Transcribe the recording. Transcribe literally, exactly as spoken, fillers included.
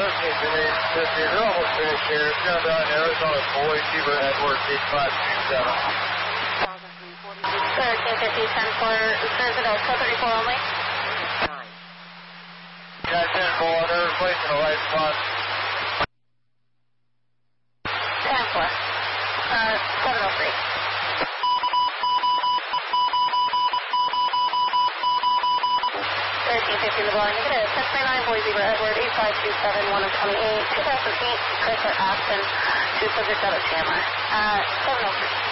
thirteen minutes, fifteen, they're almost finished here. It's going down Arizona Boy, Beaver Edwards, eight five two seven. thirteen fifty, ten four, Citadel, four thirty-four only. Yeah, ten four, they're replacing the light spot. ten four, uh, seven oh three. thirteen fifty in the blind, negative, ten twenty-nine, Boise, Beaver Edward, eight five two seven, one twenty-eight, two thousand eight, Chrysler Aspen, two subject out of Chandler, uh, seven oh three.